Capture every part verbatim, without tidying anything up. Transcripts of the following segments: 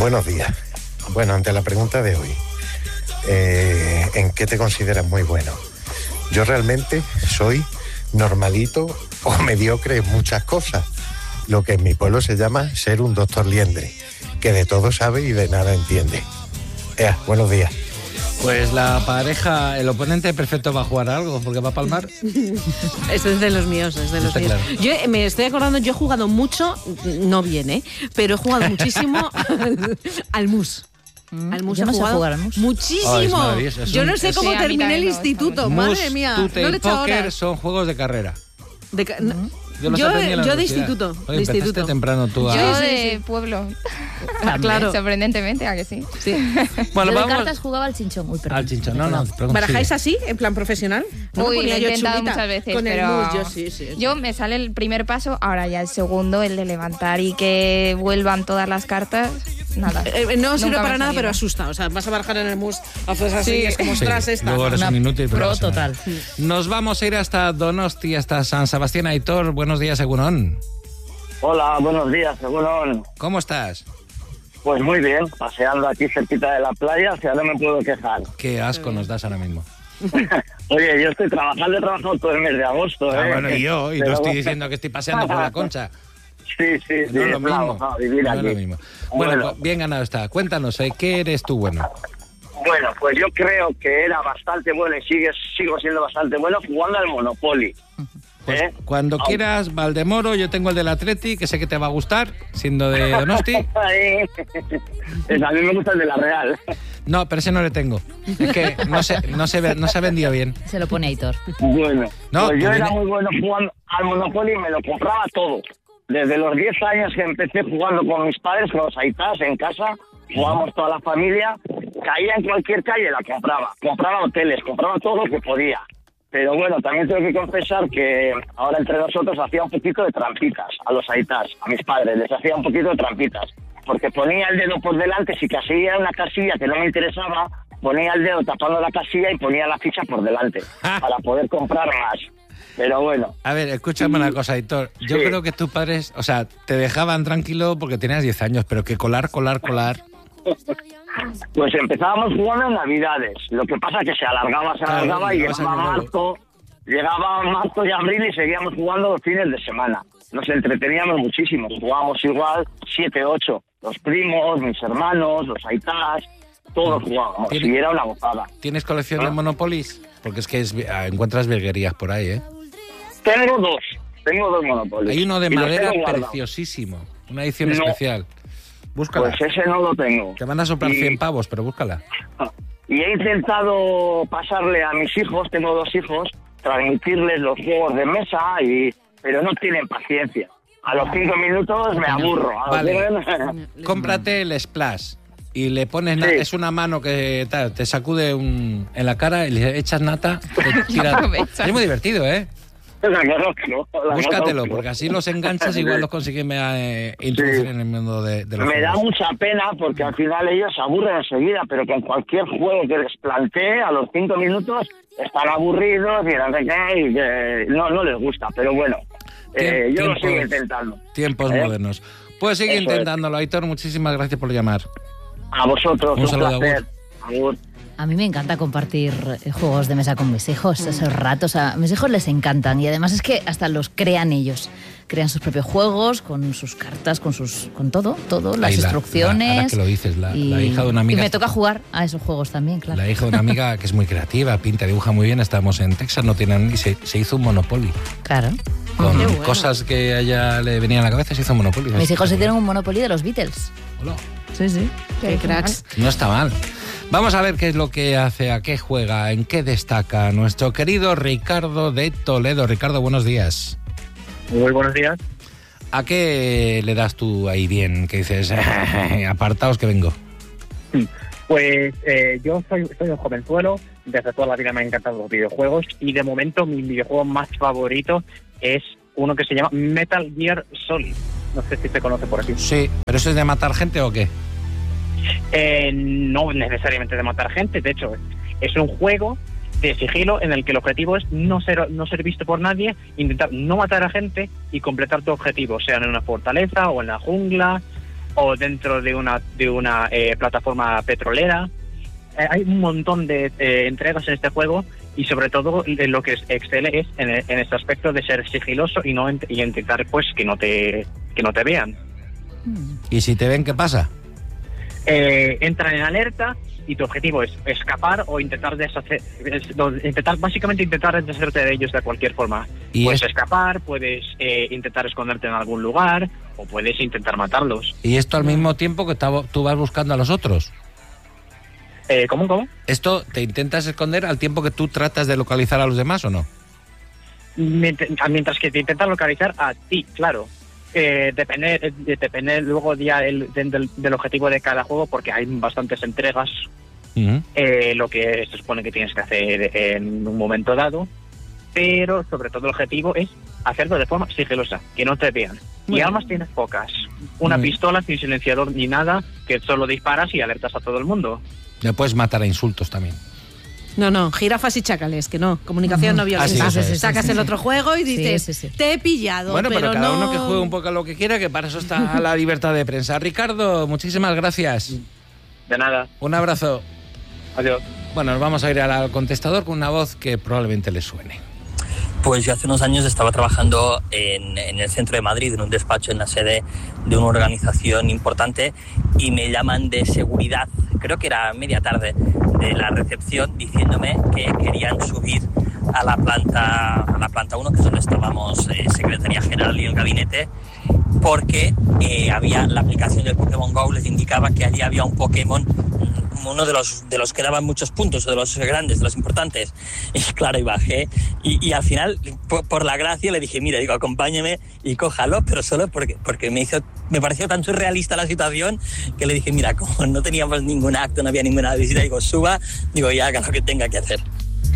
Buenos días. Bueno, ante la pregunta de hoy, eh, ¿en qué te consideras muy bueno? Yo realmente soy normalito o mediocre en muchas cosas, lo que en mi pueblo se llama ser un doctor liendre, que de todo sabe y de nada entiende. Ea, buenos días. Pues la pareja, el oponente perfecto va a jugar a algo, porque va a palmar. Esto es de los míos, es de los Está míos. claro. Yo eh, me estoy acordando, yo he jugado mucho, no bien, ¿eh? Pero he jugado muchísimo al, al mus. Al mus Yo he no sé jugado jugar al mus. muchísimo. Oh, es maravilloso, es yo un- no sé es- cómo Sí, a mí terminé el también me gusta instituto, mucho. madre mía. Tute No y le he echado póker horas. son juegos de carrera. De ca- no- Yo los Yo- aprendí en la yo de universidad. instituto, Oye, de empezaste instituto. temprano tú a... Yo Sí, sí, de sí. pueblo, Ah, claro. sorprendentemente, ¿a que sí? Sí. Bueno, Yo de vamos cartas jugaba al chinchón. Uy, perdón. al chinchón. No, no, pregunta, ¿Barajáis sigue. así, en plan profesional? No me Uy, lo ponía he yo intentado chulita muchas veces, con pero el mus, yo sí, sí. sí. yo me sale el primer paso, ahora ya el segundo, el de levantar y que vuelvan todas las cartas, nada. Eh, no sirve Nunca me para ha nada, salido. pero asusta. O sea, vas a barajar en el mus, haces así, Sí. es como, Sí, ostras, esta. luego eres Una un inútil, pero pro no pasa nada. total. Nos vamos a ir hasta Donosti, hasta San Sebastián. Aitor, buenos días, Egunon. Hola, buenos días, Egunon. ¿Cómo estás? Pues muy bien, paseando aquí cerquita de la playa, o sea, no me puedo quejar. Qué asco nos das ahora mismo. Oye, yo estoy trabajando, he trabajado todo el mes de agosto, Ah, ¿eh? bueno, y yo, y no Pero estoy bueno. diciendo que estoy paseando por la Concha. Sí, sí, sí, No es lo bravo, mismo. no, vivir No aquí. es lo mismo. Bueno, Bueno. pues bien ganado está. Cuéntanos, ¿eh? ¿Qué eres tú bueno? Bueno, pues yo creo que era bastante bueno y sigue, sigo siendo bastante bueno jugando al Monopoly. Pues ¿Eh? cuando Au. quieras, Valdemoro, yo tengo el del Atleti, que sé que te va a gustar, siendo de Donosti. Ahí. Pues a mí me gusta el de la Real. No, pero ese no le tengo. Es que no se, no se, ve- no se ha vendido bien. Se lo pone Aitor. Bueno, No, pues yo tú era dime. muy bueno jugando al Monopoly y me lo compraba todo. Desde los diez años que empecé jugando con mis padres, con los aitas en casa, jugábamos toda la familia, caía en cualquier calle, la compraba. Compraba hoteles, compraba todo lo que podía. Pero bueno, también tengo que confesar que ahora entre nosotros hacía un poquito de trampitas a los aitas, a mis padres, les hacía un poquito de trampitas. Porque ponía el dedo por delante, si caía una casilla que no me interesaba, ponía el dedo tapando la casilla y ponía la ficha por delante, para poder comprar más. Pero bueno, A ver, escúchame una cosa, Aitor. Yo Sí. creo que tus padres, o sea, te dejaban tranquilo porque tenías diez años, pero que colar, colar, colar. pues empezábamos jugando en Navidades. Lo que pasa es que se alargaba, se Claro, alargaba y llegabas llegaba año nuevo. marzo, llegaba marzo y abril y seguíamos jugando los fines de semana. Nos entreteníamos muchísimo, jugábamos igual siete, ocho. Los primos, mis hermanos, los aitas, todos jugábamos ¿Tiene- y era una gozada. ¿Tienes colección de Ah. Monopolies? Porque es que es- ah, encuentras virguerías por ahí, ¿eh? Tengo dos, tengo dos Monopolios. Hay uno de y los madera tengo guardados. preciosísimo. Una edición No. especial. Búscala. Pues ese no lo tengo. Te van a soplar Y- cien pavos, pero búscala. Y he intentado pasarle a mis hijos, tengo dos hijos, transmitirles los juegos de mesa, y pero no tienen paciencia. A los cinco minutos me aburro. A los Vale. diez- Cómprate el Splash y le pones... na- Sí. Es una mano que tal, te sacude un, en la cara y le echas nata. Te tira- Aprovecha. es muy divertido, ¿eh? La conozco, la Búscatelo, conozco. porque así los enganchas y igual los consigues eh, introducir Sí. en el mundo de, de los Me da juegos. mucha pena porque al final ellos se aburren enseguida, pero con cualquier juego que les plantee, a los cinco minutos están aburridos y no sé qué, y que no, no les gusta. Pero bueno, eh, Tiem- yo lo sigo tiempos- intentando. Tiempos ¿Eh? modernos. Pues sigue Eso es. intentándolo, Aitor. Muchísimas gracias por llamar. A vosotros, Un un, saludo, placer. Agur. A mí me encanta compartir eh, juegos de mesa con mis hijos, esos ratos. A mis hijos les encantan y además es que hasta los crean ellos. Crean sus propios juegos, con sus cartas, con sus con todo, todo, las Ahí la- instrucciones. la- ahora que lo dices, la- la hija de una amiga- Y me toca jugar a esos juegos también, claro. La hija de una amiga que es muy creativa, pinta, dibuja muy bien. Estábamos en Texas, no tienen y se, se hizo un Monopoly. Claro. Con Qué bueno. cosas que a ella le venían a la cabeza, se hizo un Monopoly. Mis hijos hicieron un Monopoly de los Beatles. Hola. Sí, sí. Qué cracks. No está mal. Vamos a ver qué es lo que hace, a qué juega, en qué destaca nuestro querido Ricardo de Toledo. Ricardo, buenos días. Muy buenos días. ¿A qué le das tú ahí bien? Que dices, apartaos que vengo. Pues eh, yo soy, soy un jovenzuelo, desde toda la vida me han encantado los videojuegos y de momento mi videojuego más favorito es uno que se llama Metal Gear Solid. No sé si se conoce por aquí. Sí, ¿pero eso es de matar gente o qué? Eh, no necesariamente de matar gente, de hecho es un juego de sigilo en el que el objetivo es no ser no ser visto por nadie, intentar no matar a gente y completar tu objetivo, sea en una fortaleza o en la jungla. o dentro de una, de una eh, plataforma petrolera. Eh, hay un montón de eh, entregas en este juego y sobre todo eh, lo que excele es en, en este aspecto de ser sigiloso y no y intentar pues que no te que no te vean. ¿Y si te ven, qué pasa? Eh, entran en alerta y tu objetivo es escapar o intentar deshacer, es, no, intentar básicamente intentar deshacerte de ellos de cualquier forma. ¿Y puedes es... escapar, puedes eh, intentar esconderte en algún lugar o puedes intentar matarlos. ¿Y esto al mismo tiempo que tú vas buscando a los otros? Eh, ¿Cómo, cómo? ¿Esto te intentas esconder al tiempo que tú tratas de localizar a los demás o no? Mientras que te intentas localizar a ti, claro. Eh, depende, depende luego ya el, del, del objetivo de cada juego, porque hay bastantes entregas. Uh-huh. eh, lo que se supone que tienes que hacer en un momento dado, pero sobre todo el objetivo es hacerlo de forma sigilosa, que no te vean. Muy y bien. Armas tienes pocas. Una Muy pistola sin silenciador ni nada, que solo disparas y alertas a todo el mundo. Le puedes matar a insultos también. No, no, jirafas y chacales, que no, comunicación no violenta. Ah, sí, sí, sí, Sacas sí, sí, el sí. otro juego y dices, sí, sí, sí. te he pillado, bueno, pero, pero cada no... uno que juegue un poco a lo que quiera, que para eso está la libertad de prensa. Ricardo, muchísimas gracias. De nada. Un abrazo. Adiós. Bueno, nos vamos a ir al contestador con una voz que probablemente le suene. Pues yo hace unos años estaba trabajando en, en el centro de Madrid, en un despacho en la sede de una organización importante, y me llaman de seguridad, creo que era media tarde, de la recepción, diciéndome que querían subir a la planta a la planta uno, que es donde estábamos, eh, Secretaría General y el gabinete, porque eh, había la aplicación del Pokémon Go, les indicaba que allí había un Pokémon, uno de los de los que daban muchos puntos, o de los grandes, de los importantes. Y claro, y bajé, y, y al final, por, por la gracia, le dije, mira, digo, acompáñeme y cójalo, pero solo porque, porque me hizo, me pareció tan surrealista la situación, que le dije, mira, como no teníamos ningún acto, no había ninguna visita, digo, suba, digo, y haga lo que tenga que hacer.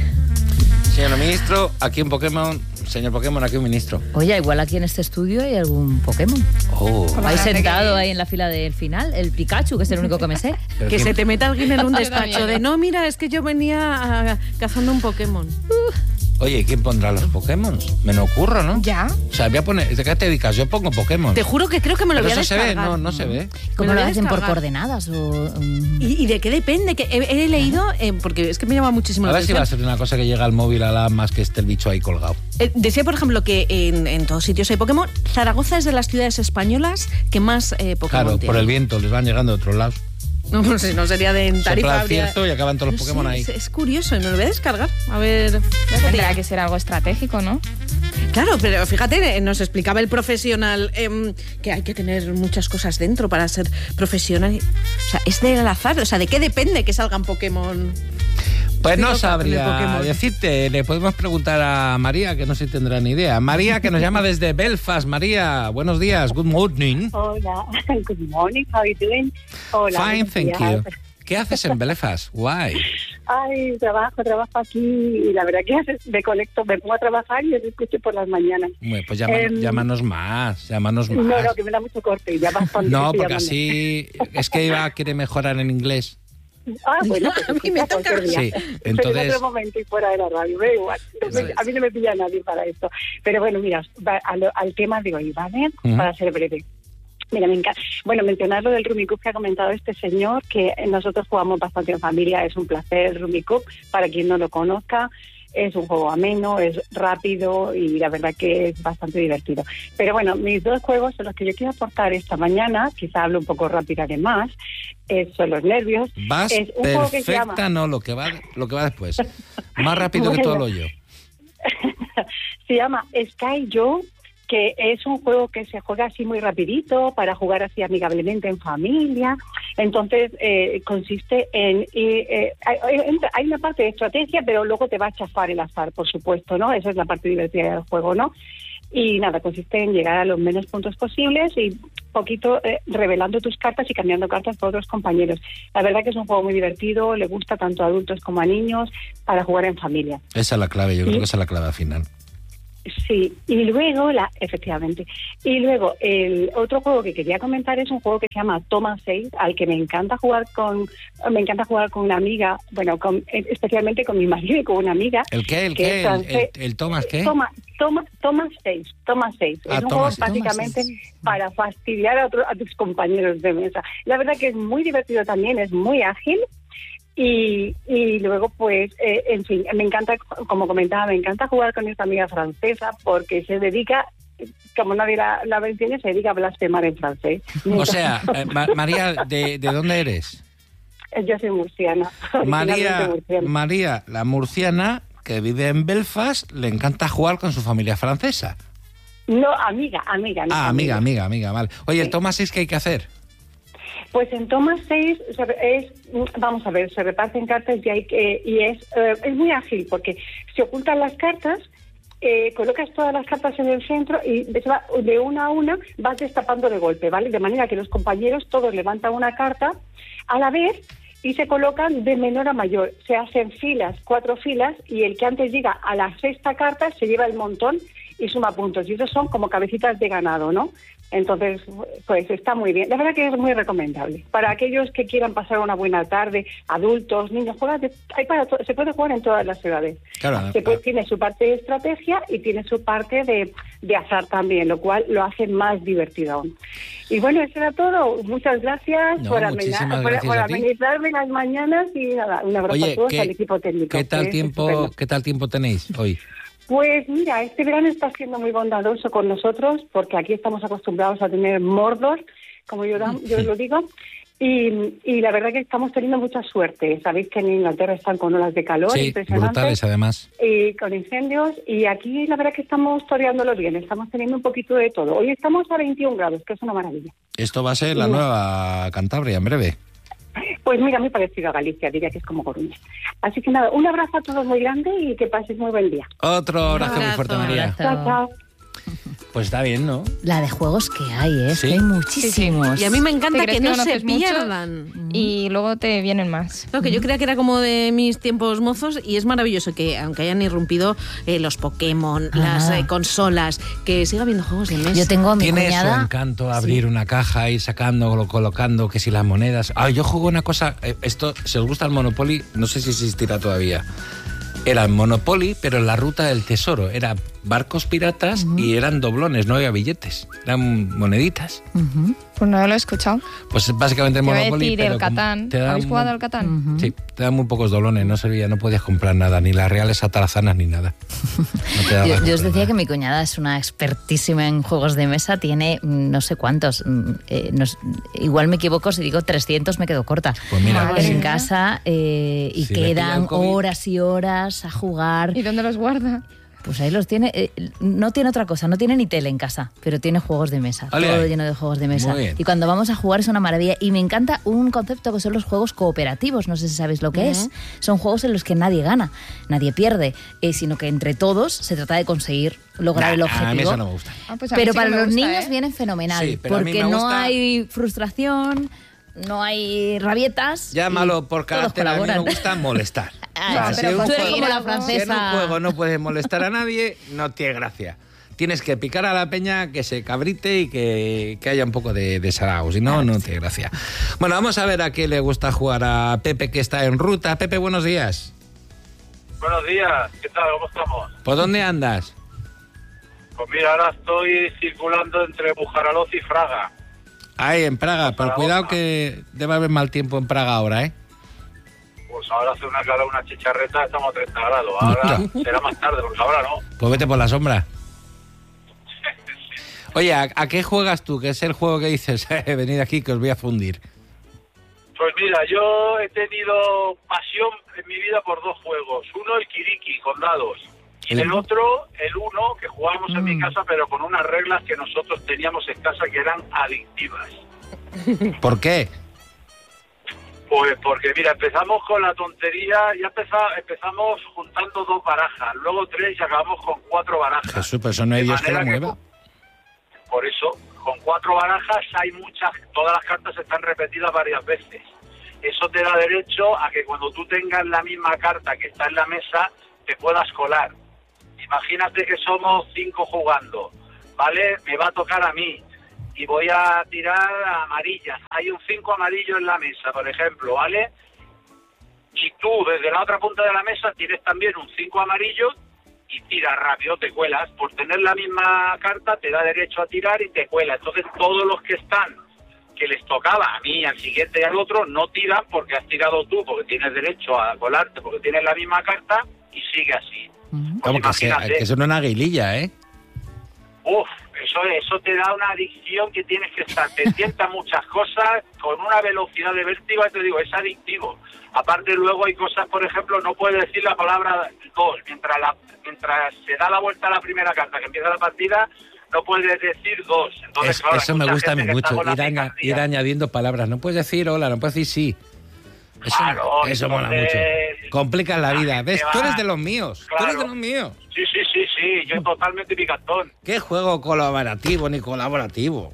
Señor ministro, aquí un Pokémon. Señor Pokémon, aquí un ministro. Oye, igual aquí en este estudio hay algún Pokémon. Oh. Ahí sentado ahí en la fila del final, el Pikachu, que es el único que me sé. Que ¿quién? Se te meta alguien en un despacho de, no, mira, es que yo venía a, cazando un Pokémon. Uh. Oye, ¿quién pondrá los Pokémon? Me lo ocurro, ¿no? Ya. O sea, voy a poner... ¿De qué te dedicas? Yo pongo Pokémon. Te juro que creo que me lo Pero voy a eso descargar. se ve, no, no se ve. ¿Cómo lo, lo hacen descargar. por coordenadas? O, um... ¿Y, ¿Y de qué depende? Que he, he leído, eh, porque es que me llama muchísimo la atención. A ver si va a ser una cosa que llega al móvil a la más que esté el bicho ahí colgado. Eh, decía, por ejemplo, que en, en todos sitios hay Pokémon. Zaragoza es de las ciudades españolas que más eh, Pokémon Claro, tiene. por el viento, les van llegando de otros lados. No, no sé, no sería de en Tarifa. Sopla el cierto y acaban todos los Pokémon sí, ahí. Es, es curioso, me lo voy a descargar. A ver... Tendrá que ser algo estratégico, ¿no? Claro, pero fíjate, nos explicaba el profesional eh, que hay que tener muchas cosas dentro para ser profesional. O sea, es del azar. O sea, ¿de qué depende que salgan Pokémon? Pues no sabría decirte. Le podemos preguntar a María, que no se tendrá ni idea. María, que nos llama desde Belfast. María, buenos días. Good morning. Hola. Good morning. How are you doing? Hola. Fine, thank you. ¿Qué haces en Belfast? Why? Ay, trabajo, trabajo aquí y la verdad que me conecto, me pongo a trabajar y os escucho por las mañanas. Bueno, pues llama, eh, llámanos más, llámanos más. No, no, que me da mucho corte, ya bastante. No, porque así es que Eva quiere mejorar en inglés. Ah, bueno, pues a mí me toca. Sí, entonces... en otro momento y fuera de la radio, me da igual. Entonces, a mí no me pilla nadie para esto. Pero bueno, mira, al, al tema de hoy, ¿vale? Uh-huh. Para ser breve. Mira, me encanta. Bueno, mencionar lo del Rummikub que ha comentado este señor, que nosotros jugamos bastante en familia, es un placer Rummikub, para quien no lo conozca. Es un juego ameno, es rápido y la verdad que es bastante divertido. Pero bueno, mis dos juegos son los que yo quiero aportar esta mañana, quizá hablo un poco rápido además, eh, son los nervios. Vas es un perfecta, juego que se llama... no, lo que va, lo que va después. Más rápido bueno, que todo lo yo. Se llama Sky Joe, que es un juego que se juega así muy rapidito, para jugar así amigablemente en familia. Entonces, eh, consiste en... Eh, hay, hay una parte de estrategia, pero luego te va a chafar el azar, por supuesto, ¿no? Esa es la parte divertida del juego, ¿no? Y nada, consiste en llegar a los menos puntos posibles y poquito eh, revelando tus cartas y cambiando cartas por otros compañeros. La verdad que es un juego muy divertido, le gusta tanto a adultos como a niños, para jugar en familia. Esa es la clave, yo creo ¿Sí? que esa es la clave al final. Sí, y luego, la efectivamente, y luego el otro juego que quería comentar es un juego que se llama Thomas seis, al que me encanta jugar con, me encanta jugar con una amiga, bueno, con, especialmente con mi marido y con una amiga. ¿El qué? ¿El que qué? ¿El, el, el Thomas qué? Thomas, Toma, toma seis, toma seis. Ah, es un toma juego seis. básicamente para fastidiar a, otro, a tus compañeros de mesa. La verdad que es muy divertido también, es muy ágil. Y, y luego, pues, eh, en fin, me encanta, como comentaba, me encanta jugar con esta amiga francesa porque se dedica, como nadie la, la entiende, se dedica a blasfemar en francés. O sea, eh, Ma- María, ¿de, ¿de dónde eres? Yo soy murciana. María, originalmente murciana. María, la murciana que vive en Belfast, le encanta jugar con su familia francesa. No, amiga, amiga. No, Ah, amiga, amiga, amiga, vale. Oye, el toma seis, ¿qué hay que hacer? Pues en toma seis es, vamos a ver, se reparten cartas y, hay que, y es, eh, es muy ágil porque se ocultan las cartas, eh, colocas todas las cartas en el centro y de, de una a una vas destapando de golpe, ¿vale? De manera que los compañeros todos levantan una carta a la vez y se colocan de menor a mayor. Se hacen filas, cuatro filas, y el que antes llega a la sexta carta se lleva el montón y suma puntos. Y esos son como cabecitas de ganado, ¿no? Entonces, pues está muy bien. La verdad que es muy recomendable. Para aquellos que quieran pasar una buena tarde, adultos, niños, juegan de- hay para to- se puede jugar en todas las edades. Claro, Se puede- tiene su parte de estrategia y tiene su parte de, de azar también, lo cual lo hace más divertido aún. Y bueno, eso era todo. Muchas gracias No, por, muchísimas amena- por- gracias por a ti. amenizarme las mañanas y nada, un abrazo Oye, a todos, ¿qué- al equipo técnico. ¿Qué tal que es tiempo, estupendo. qué tal tiempo tenéis hoy? Pues mira, este verano está siendo muy bondadoso con nosotros porque aquí estamos acostumbrados a tener mordos, como yo, da- yo lo digo, y, y la verdad que estamos teniendo mucha suerte. Sabéis que en Inglaterra están con olas de calor Sí, impresionantes brutales además. y con incendios, y aquí la verdad que estamos toreándolo bien, estamos teniendo un poquito de todo. Hoy estamos a veintiún grados, que es una maravilla. Esto va a ser la Sí. nueva Cantabria en breve. Pues mira, muy parecido a Galicia, diría que es como Coruña. Así que nada, un abrazo a todos muy grande y que paséis muy buen día. Otro abrazo muy abrazo, fuerte, María. Chao, chao. Pues está bien, ¿no? La de juegos que hay, ¿eh? Sí. Que hay muchísimos. Y a mí me encanta ¿Te crees que no que se conoces mucho? pierdan. Y luego te vienen más. Lo que yo creía que era como de mis tiempos mozos y es maravilloso que, aunque hayan irrumpido eh, los Pokémon, Ah. las eh, consolas, que siga habiendo juegos de mesa. Yo tengo a mi Tiene su cuñada. encanto abrir una caja y sacando, lo- colocando, que si las monedas. Ah, yo jugué una cosa, eh, esto, si os gusta el Monopoly, no sé si existirá todavía. Era el Monopoly, pero en la ruta del tesoro. Era barcos piratas y eran doblones, no había billetes. Eran moneditas. Ujú. Pues no lo he escuchado. Pues básicamente el Te iba a Monopoly. decir pero el como Catán. te dan ¿Habéis mu- jugado al Catán? Sí, te dan muy pocos doblones, no servía, no podías comprar nada, ni las reales atarazanas ni nada. No te daba Yo, yo os comprar decía nada. que mi cuñada es una expertísima en juegos de mesa, tiene mm, no sé cuántos, mm, eh, nos- igual me equivoco si digo trescientos, me quedo corta. Pues mira, Madre en mía. casa eh, y Si le pilla el quedan COVID. horas y horas a jugar. ¿Y dónde los guarda? Pues ahí los tiene. eh, no tiene otra cosa, no tiene ni tele en casa, pero tiene juegos de mesa. Ole, todo ahí. lleno de juegos de mesa. Muy bien. Y cuando vamos a jugar es una maravilla. Y me encanta un concepto que son los juegos cooperativos. No sé si sabéis lo que es. Son juegos en los que nadie gana, nadie pierde, eh, sino que entre todos se trata de conseguir lograr Nah, el objetivo. A mí eso no me gusta. Ah, pues a mí Pero sí que para me los gusta, niños ¿eh? vienen fenomenal, Sí, pero a mí porque me no gusta- hay frustración, no hay rabietas. Llámalo y por todos carácter, a mí me colaboran. gusta molestar. Ah, si pero en un tú eres juego- como la si en un francesa. juego no puedes molestar a nadie, no tiene gracia. Tienes que picar a la peña, que se cabrite y que, que haya un poco de, de sarao, si no, no tiene gracia. Bueno, vamos a ver a qué le gusta jugar a Pepe, que está en ruta. Pepe, buenos días. Buenos días, ¿qué tal? ¿Cómo estamos? ¿Por dónde andas? Pues mira, ahora estoy circulando entre Bujaraloz y Fraga. Ahí, en Praga, pero Zaragoza. cuidado que debe haber mal tiempo en Praga ahora, ¿eh? Pues ahora hace una calor, una chicharreta, estamos a treinta grados. Ahora será más tarde, porque ahora no. Pues vete por la sombra. Oye, ¿a, a qué juegas tú? ¿Qué es el juego que dices? Eh, venid aquí que os voy a fundir. Pues mira, yo he tenido pasión en mi vida por dos juegos. Uno, el Kiriki, con dados. Y El- el otro, el uno, que jugábamos en Mm. mi casa, pero con unas reglas que nosotros teníamos en casa que eran adictivas. ¿Por qué? Pues porque, mira, empezamos con la tontería, ya empeza- empezamos juntando dos barajas, luego tres y acabamos con cuatro barajas. Jesús, pero eso no hay De Dios que lo manera que mueva. Por eso, con cuatro barajas hay muchas, todas las cartas están repetidas varias veces. Eso te da derecho a que cuando tú tengas la misma carta que está en la mesa, te puedas colar. Imagínate que somos cinco jugando, ¿vale? Me va a tocar a mí y voy a tirar a amarillas. Hay un cinco amarillo en la mesa, por ejemplo, ¿vale? Y tú, desde la otra punta de la mesa, tienes también un cinco amarillo y tiras rápido, te cuelas. Por tener la misma carta te da derecho a tirar y te cuela. Entonces todos los que están, que les tocaba a mí, al siguiente y al otro, no tiran porque has tirado tú, porque tienes derecho a colarte, porque tienes la misma carta y sigue así. Uh-huh. Pues Como que, sea, que eso no es una guililla, ¿eh? Uf, eso, eso te da una adicción que tienes que estar, te sientan muchas cosas con una velocidad de vértigo, te digo, es adictivo. Aparte luego hay cosas, por ejemplo, no puedes decir la palabra dos, mientras, la, mientras se da la vuelta a la primera carta que empieza la partida, no puedes decir dos. Entonces, es, claro, eso me gusta a mí mucho, ir, aña, ir añadiendo palabras. No puedes decir hola, no puedes decir sí. Eso, claro, eso entonces, mola mucho. Complicas la vida. ¿Ves? va, Tú eres de los míos. Claro. Tú eres de los míos. Sí, sí, sí, sí. Yo totalmente picantón. ¿Qué juego colaborativo ni colaborativo?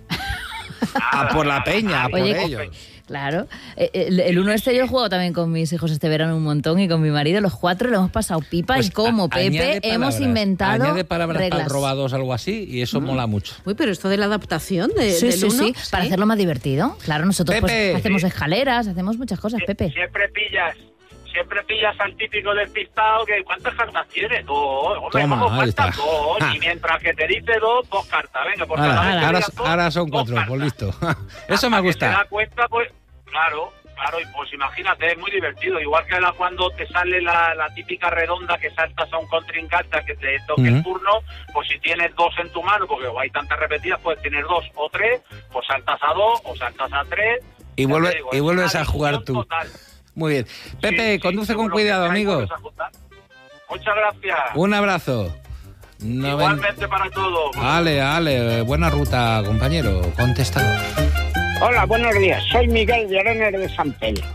A por la peña, a por Oye, ellos. Claro. El, el uno este yo juego también con mis hijos este verano un montón y con mi marido. Los cuatro lo hemos pasado pipa Pues y como a, Pepe hemos inventado añade palabras reglas. para robados algo así y eso mm. mola mucho. Uy, pero esto de la adaptación de, sí, del sí, uno, sí, sí, para hacerlo más divertido. Claro, nosotros Pepe, pues hacemos sí. escaleras, hacemos muchas cosas, Sie Pepe. Siempre pillas. Siempre pillas al típico despistado que ¿cuántas cartas tienes? Dos. Hombre, Toma, ¿cómo ahí cuántas? está. Dos. Ah. Y mientras que te dice dos, dos cartas. Venga, por ahora, cada vez que ahora, digas dos, ahora son dos cuatro, cartas. pues listo. Eso me Hasta gusta. Que te das cuenta, pues, claro, claro, y pues imagínate, es muy divertido. Igual que la, cuando te sale la, la típica redonda que saltas a un contrincante que te toque uh-huh. el turno, pues si tienes dos en tu mano, porque hay tantas repetidas, puedes tener dos o tres, pues saltas a dos o saltas a tres. Y, vuelve, digo, y vuelves a jugar tú. Total. Muy bien. Pepe, sí, conduce sí, con cuidado, amigo. Muchas gracias. Un abrazo. No Igualmente ven... para todos. Ale, Ale, buena ruta, compañero. Contestador. Hola, buenos días. Soy Miguel de Arenas de San Pedro.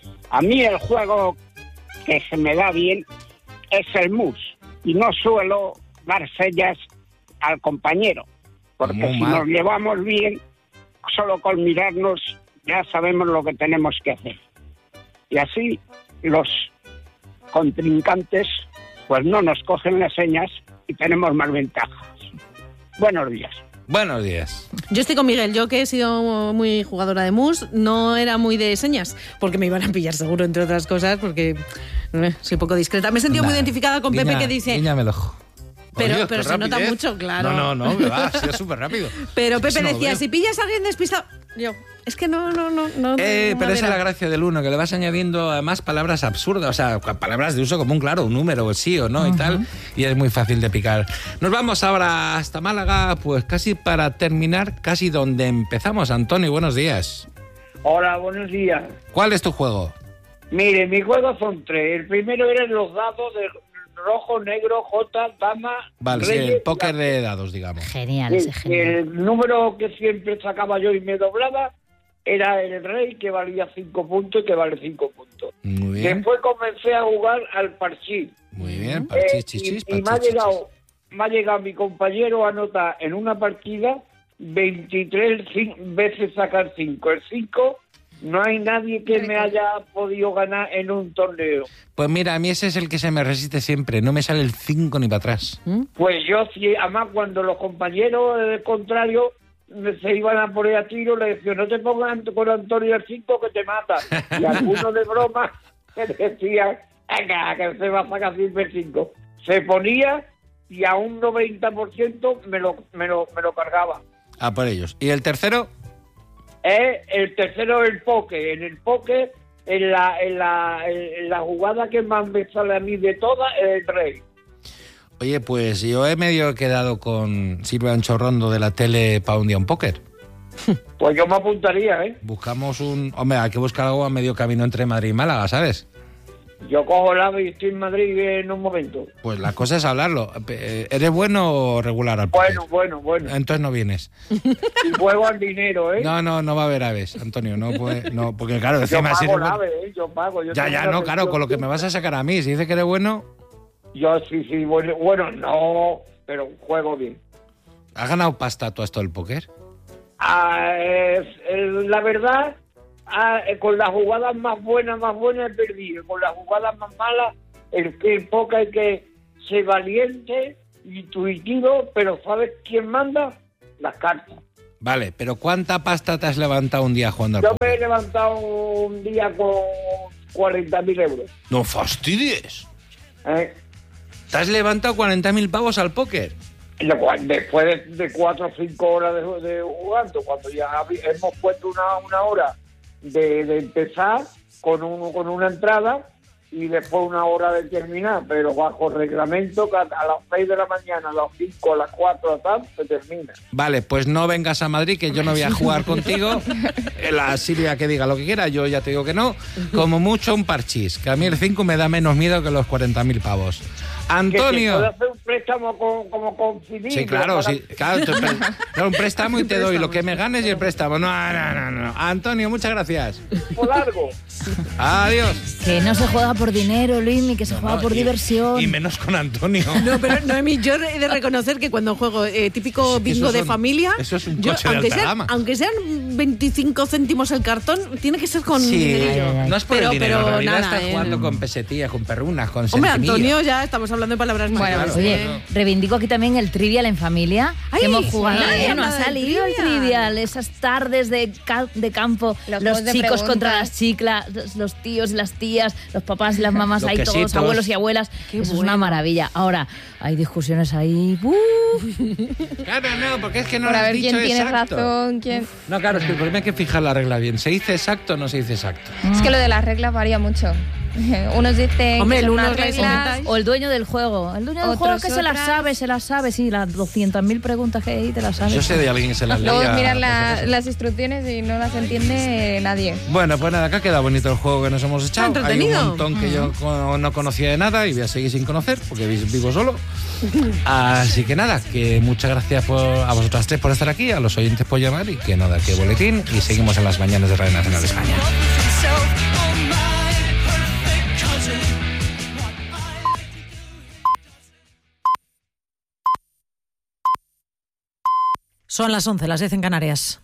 A mí el juego que se me da bien es el mus. Y no suelo dar sellas al compañero. Porque Muy si mal. nos llevamos bien, solo con mirarnos ya sabemos lo que tenemos que hacer. Y así los contrincantes pues no nos cogen las señas y tenemos más ventajas. Buenos días. Buenos días. Yo estoy con Miguel, yo que he sido muy jugadora de mus, no era muy de señas, porque me iban a pillar seguro, entre otras cosas, porque eh, soy poco discreta. Me he sentido nah, muy identificada con guiña, Pepe que dice... Guíñame el ojo. Pero, Oye, pero se rapidez. nota mucho, claro. No, no, no, me va, ha sido súper rápido. Pero Pepe no decía, veo. si pillas a alguien despistado... Yo, es que no, no, no... no eh, no pero esa es era. la gracia del uno, que le vas añadiendo además palabras absurdas, o sea, palabras de uso común, claro, un número, sí o no uh-huh. y tal, y es muy fácil de picar. Nos vamos ahora hasta Málaga, pues casi para terminar, casi donde empezamos. Antonio, buenos días. Hola, buenos días. ¿Cuál es tu juego? Mire, mis juegos son tres. El primero eran los dados de rojo, negro, jota, dama, vale, reyes, sí, el póker de dados, digamos. Genial, el, ese genial. El número que siempre sacaba yo y me doblaba era el rey, que valía cinco puntos y que vale cinco puntos. Muy bien. Después comencé a jugar al parchís. Muy bien, parchís, eh, chichis, y, y me ha llegado, me ha llegado mi compañero a anotar en una partida veintitrés veces sacar cinco. El cinco... No hay nadie que me haya podido ganar en un torneo. Pues mira, a mí ese es el que se me resiste siempre. No me sale el cinco ni para atrás. ¿Mm? Pues yo, sí, además, cuando los compañeros del contrario se iban a poner a tiro, le decía, no te pongas con Antonio el cinco que te mata. Y algunos de broma me decían, venga, que se va a sacar siempre el cinco. Se ponía y a un noventa por ciento me lo, me lo, me lo cargaba. Ah, por ellos. ¿Y el tercero? Eh, el tercero el poke. En el poke, en la, en, la, en la jugada que más me sale a mí de todas, es el rey. Oye, pues yo he medio quedado con Silvia Anchorrondo de la tele para un día un póker. Pues yo me apuntaría, ¿eh? Buscamos un... Hombre, hay que buscar algo a medio camino entre Madrid y Málaga, ¿sabes? Yo cojo el ave y estoy en Madrid en un momento. Pues la cosa es hablarlo. ¿Eres bueno o regular al póker? Bueno, bueno, bueno. Entonces no vienes. Y juego al dinero, ¿eh? No, no, no va a haber aves, Antonio. No puede, no, porque claro, yo encima... pago si el eres bueno... ave, ¿eh? Yo pago. Yo ya, ya, no, claro, con lo que me vas a sacar a mí. Si dices que eres bueno... Yo sí, sí, bueno, bueno, no, pero juego bien. ¿Has ganado pasta tú a esto del póker? Ah, es, es, la verdad... Ah, con las jugadas más buenas, más buenas he perdido. Con las jugadas más malas, el que el poca hay que ser valiente, intuitivo, pero ¿sabes quién manda? Las cartas. Vale, pero ¿cuánta pasta te has levantado un día jugando al Yo póker? me he levantado un día con cuarenta mil euros. ¡No fastidies! ¿Eh? ¿Te has levantado cuarenta mil pavos al póker? Después de, de cuatro o cinco horas de, de jugando, cuando ya hemos puesto una, una hora de, de empezar con, un, con una entrada y después una hora de terminar, pero bajo reglamento, a las seis de la mañana, a las cinco, a las cuatro, tal, se termina. Vale, pues no vengas a Madrid, que yo no voy a jugar contigo. La Silvia que diga lo que quiera, yo ya te digo que no. Como mucho un parchís, que a mí el cinco me da menos miedo que los cuarenta mil pavos. Antonio. ¿Que se puede hacer un préstamo con, como con Filipe? Sí, claro, para... sí, claro, te pre... claro, un préstamo y te doy lo que me ganes y el préstamo. No, no, no, no. Antonio, muchas gracias. Por largo. Adiós. Que no se juega por dinero, Luis, ni que se No, juega no, por y, diversión. Y menos con Antonio. No, pero Noemí, yo he de reconocer que cuando juego eh, típico Sí, bingo de son, familia, eso es un yo, coche de aunque, alta sean, gama. aunque sean veinticinco céntimos el cartón, tiene que ser con Sí, dinerillo. no es por pero, el dinero, pero en realidad nada, estás eh. jugando con pesetillas, con perrunas, con Hombre, centimillo. Antonio, ya estamos hablando de palabras Bueno, mayores. pues, oye, ¿eh? reivindico aquí también el Trivial en familia. Ay, que hemos jugado, sí, ¿eh? No ha nada del salido el Trivial. Trivial. Esas tardes de, ca- de campo, Los los, juegos de chicos preguntas. contra las chicas, los, los tíos y las tías, los papás y las mamás Los ahí todos, quesitos. abuelos y abuelas. Qué Eso es bueno. una maravilla. Ahora, hay discusiones ahí. ¡Uf! Claro, no, porque es que no Por lo a has ver dicho quién tiene exacto. razón, quién... No, claro, es que el problema es que fijar la regla bien. ¿Se dice exacto o no se dice exacto? Es que lo de las reglas varía mucho. Unos dicen Hombre, que el son uno unas les reglas, comentáis. O el dueño del juego. El dueño del Otros juego que se las otras. sabe, se las sabe. Sí, las doscientas mil preguntas que hay te las sabes. Yo sé de alguien que se las leía. luego miran por la- si acaso. las instrucciones y no las entiende nadie. Bueno, pues nada, acá queda bonito el juego que nos hemos echado. Está Hay un entretenido. montón que yo co- no conocía de nada y voy a seguir sin conocer porque vi- vivo solo. Así que nada, que muchas gracias por, a vosotras tres por estar aquí, a los oyentes por llamar y que nada, que boletín y seguimos en las mañanas de Radio Nacional de España. Son las once, las diez en Canarias.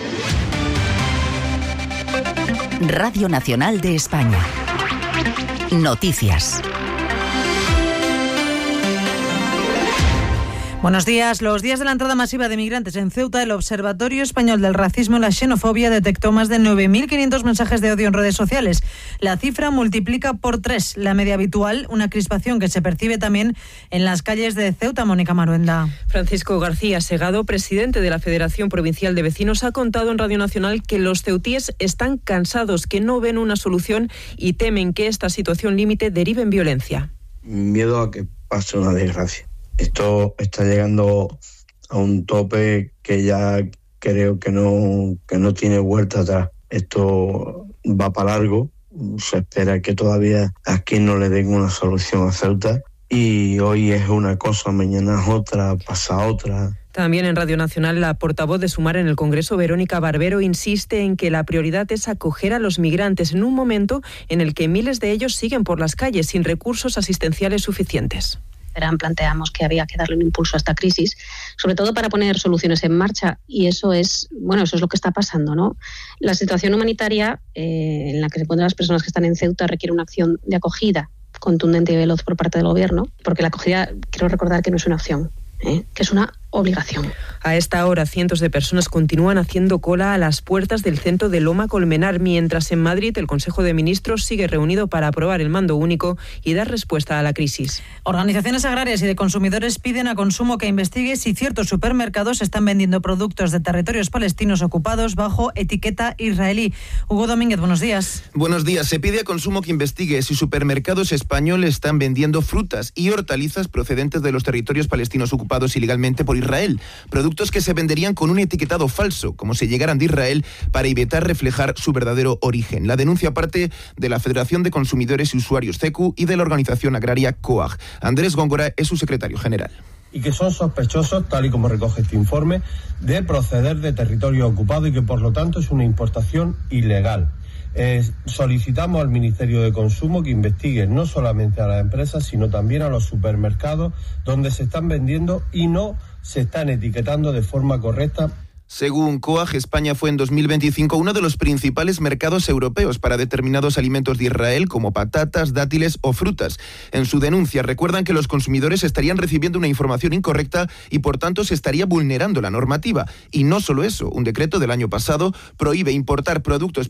Radio Nacional de España. Noticias. Buenos días. Los días de la entrada masiva de migrantes en Ceuta, el Observatorio Español del Racismo y la Xenofobia detectó más de nueve mil quinientos mensajes de odio en redes sociales. La cifra multiplica por tres la media habitual, una crispación que se percibe también en las calles de Ceuta. Mónica Maruenda. Francisco García Segado, presidente de la Federación Provincial de Vecinos, ha contado en Radio Nacional que los ceutíes están cansados, que no ven una solución y temen que esta situación límite derive en violencia. Miedo a que pase una desgracia. Esto está llegando a un tope que ya creo que no, que no tiene vuelta atrás. Esto va para largo. Se espera que todavía aquí no le den una solución a Ceuta. Y hoy es una cosa, mañana es otra, pasa otra. También en Radio Nacional, la portavoz de Sumar en el Congreso, Verónica Barbero, insiste en que la prioridad es acoger a los migrantes en un momento en el que miles de ellos siguen por las calles sin recursos asistenciales suficientes. Planteamos que había que darle un impulso a esta crisis, sobre todo para poner soluciones en marcha, y eso es, bueno, eso es lo que está pasando, ¿no? La situación humanitaria eh, en la que se encuentran las personas que están en Ceuta requiere una acción de acogida contundente y veloz por parte del Gobierno, porque la acogida, quiero recordar que no es una opción, ¿eh? que es una obligación. A esta hora, cientos de personas continúan haciendo cola a las puertas del centro de Loma Colmenar, mientras en Madrid el Consejo de Ministros sigue reunido para aprobar el mando único y dar respuesta a la crisis. Organizaciones agrarias y de consumidores piden a Consumo que investigue si ciertos supermercados están vendiendo productos de territorios palestinos ocupados bajo etiqueta israelí. Hugo Domínguez, buenos días. Buenos días. Se pide a Consumo que investigue si supermercados españoles están vendiendo frutas y hortalizas procedentes de los territorios palestinos ocupados ilegalmente por Israel, productos que se venderían con un etiquetado falso, como si llegaran de Israel, para evitar reflejar su verdadero origen. La denuncia parte de la Federación de Consumidores y Usuarios C E C U y de la organización agraria COAG. Andrés Góngora es su secretario general. Y que son sospechosos, tal y como recoge este informe, de proceder de territorio ocupado y que por lo tanto es una importación ilegal. Eh, solicitamos al Ministerio de Consumo que investigue no solamente a las empresas, sino también a los supermercados donde se están vendiendo y no se están etiquetando de forma correcta. Según COAG, España fue en dos mil veinticinco uno de los principales mercados europeos para determinados alimentos de Israel, como patatas, dátiles o frutas. En su denuncia recuerdan que los consumidores estarían recibiendo una información incorrecta y por tanto se estaría vulnerando la normativa. Y no solo eso, un decreto del año pasado prohíbe importar productos